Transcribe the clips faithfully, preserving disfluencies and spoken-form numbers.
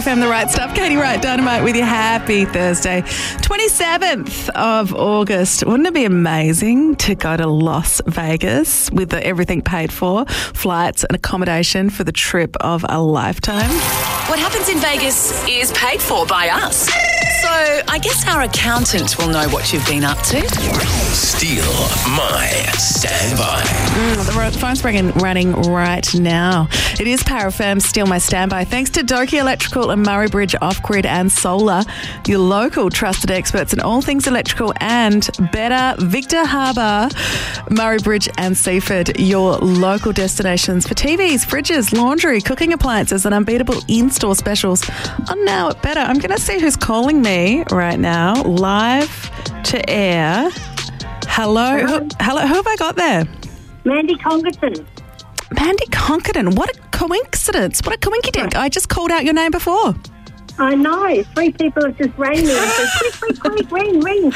F M, The Right Stuff. Katie Wright, Dynamite with you. Happy Thursday. twenty-seventh of August. Wouldn't it be amazing to go to Las Vegas with the, everything paid for, flights and accommodation for the trip of a lifetime? What happens in Vegas is paid for by us. So I guess our accountant will know what you've been up to. Steal my standby. Mm, the phone's ringing, running right now. It is Power F M, Steal My Standby. Thanks to Doki Electrical and Murray Bridge Off-Grid and Solar, your local trusted experts in all things electrical, and Better Victor Harbour, Murray Bridge and Seaford, your local destinations for T Vs, fridges, laundry, cooking appliances and unbeatable in-store specials are now at Better. I'm going to see who's calling me right now, live to air. Hello. Hello. Who, hello. Who have I got there? Mandy Congerton. Mandy Congerton. What a coincidence. What a coinkydink. I just called out your name before. I know. Three people have just rang me and said, quick, quick, quick, ring, ring.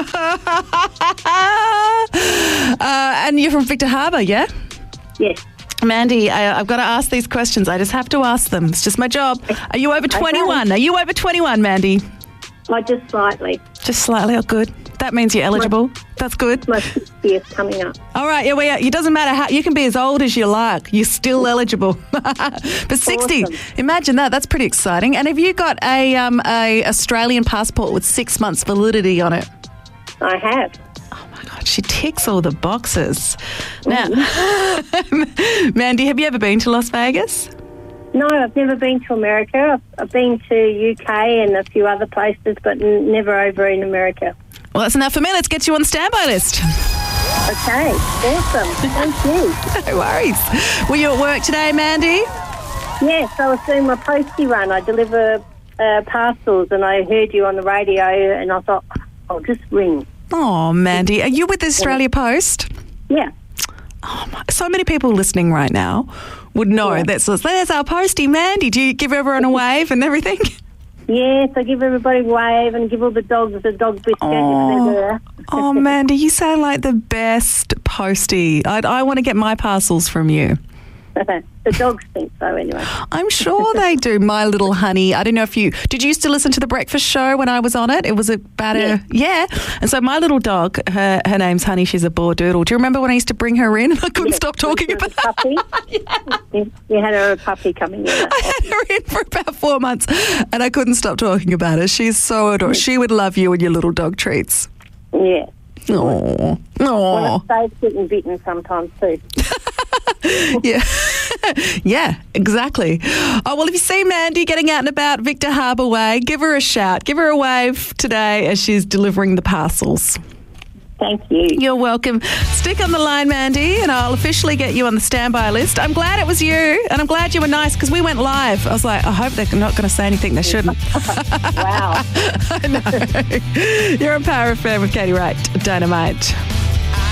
uh, and you're from Victor Harbour, yeah? Yes. Mandy, I, I've got to ask these questions. I just have to ask them. It's just my job. Are you over twenty-one? Okay. Are you over twenty-one, Mandy? I just slightly. Just slightly. Oh, good. That means you're eligible. My, That's good. My sixtieth coming up. All right. Yeah, well, it doesn't matter how. You can be as old as you like. You're still eligible. But sixty, Awesome. Imagine that. That's pretty exciting. And have you got a um a Australian passport with six months validity on it? I have. God, she ticks all the boxes. Now, Mandy, have you ever been to Las Vegas? No, I've never been to America. I've, I've been to U K and a few other places, but n- never over in America. Well, that's enough for me. Let's get you on the standby list. Okay, awesome. Thank you. No worries. Were you at work today, Mandy? Yes, I was doing my postie run. I deliver uh, parcels, and I heard you on the radio, and I thought, I'll just ring. Oh, Mandy, are you with the Australia Post? Yeah. Oh my, so many people listening right now would know Yeah. that's there's our postie, Mandy. Do you give everyone a wave and everything? Yes, I give everybody a wave and give all the dogs the dog biscuit. Oh. If they're there. Oh, Mandy, you sound like the best postie. I, I want to get my parcels from you. The dogs think so anyway. I'm sure they do. My little honey. I don't know if you... Did you used to listen to The Breakfast Show when I was on it? It was about Yeah. a... Yeah. And so my little dog, her her name's Honey. She's a bordoodle. Do you remember when I used to bring her in? I couldn't Yeah. stop talking about a puppy. you, you had a puppy coming in. I had her in for about four months and I couldn't stop talking about her. She's so adorable. She would love you and your little dog treats. Yeah. Oh, Well, oh, it stays getting bitten sometimes too. yeah, yeah, exactly. Oh well, if you see Mandy getting out and about Victor Harbour Way, give her a shout, give her a wave today as she's delivering the parcels. Thank you. You're welcome. Stick on the line, Mandy, and I'll officially get you on the standby list. I'm glad it was you, and I'm glad you were nice because we went live. I was like, I hope they're not going to say anything they shouldn't. Wow. I know. You're on Power F M with Katie Wright, Dynamite.